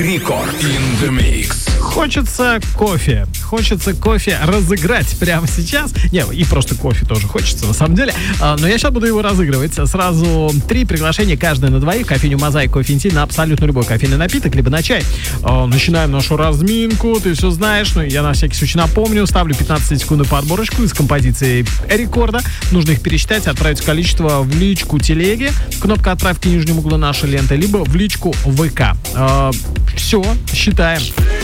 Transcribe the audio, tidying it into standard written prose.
Рекорд in the Mix. Хочется кофе разыграть прямо сейчас. Не, и просто кофе тоже хочется, на самом деле. Но я сейчас буду его разыгрывать. Сразу 3 приглашения, каждое на двоих. Кофейню Мозаик, кофе Инти на абсолютно любой кофейный напиток, либо на чай. Начинаем нашу разминку. Ты все знаешь, но я на всякий случай напомню. Ставлю 15 секунд по отборочку из композиции рекорда. Нужно их пересчитать, отправить количество в личку телеги. Кнопка отправки в нижнем углу нашей ленты, либо в личку ВК. Все, считаем.